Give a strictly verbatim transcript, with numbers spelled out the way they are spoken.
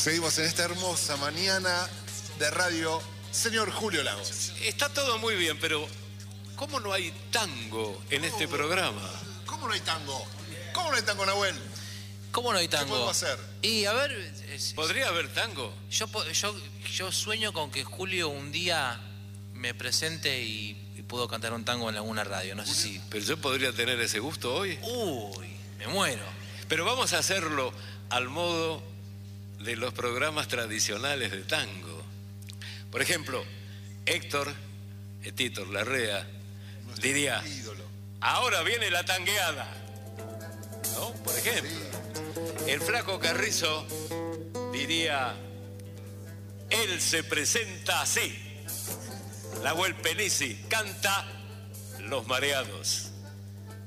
Seguimos en esta hermosa mañana de radio. Señor Julio Lagos. Está todo muy bien, pero ¿cómo no hay tango en este ¿Cómo? programa? ¿Cómo no hay tango? ¿Cómo no hay tango, Nahuel? ¿Cómo no hay tango? ¿Qué podemos hacer? Y a ver... Es, ¿Podría haber tango? Yo, yo, yo sueño con que Julio un día me presente y, y puedo cantar un tango en alguna radio. No sé si... Pero yo podría tener ese gusto hoy. Uy, me muero. Pero vamos a hacerlo al modo de los programas tradicionales de tango. Por ejemplo, Héctor, Héctor Larrea, diría, ídolo. ahora viene la tangueada, ¿no? Por ejemplo. Sí. El Flaco Carrizo diría, él se presenta así. La Nahuel Penisi canta Los Mareados.